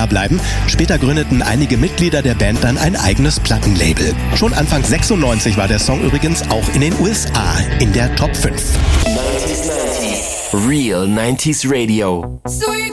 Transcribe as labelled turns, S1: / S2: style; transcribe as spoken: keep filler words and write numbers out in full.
S1: USA bleiben. Später gründeten einige Mitglieder der Band dann ein eigenes Plattenlabel. Schon Anfang sechsundneunzig war der Song übrigens auch in den U S A in der Top fünf.
S2: neunzig neunzig Real neunziger Radio.
S3: So you